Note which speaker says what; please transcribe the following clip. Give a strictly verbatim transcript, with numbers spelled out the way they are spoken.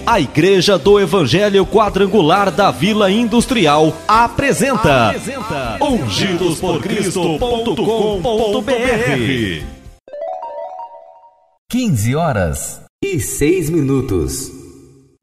Speaker 1: A Igreja do Evangelho Quadrangular da Vila Industrial apresenta, apresenta ungidos por cristo ponto com ponto br.
Speaker 2: quinze horas e seis minutos.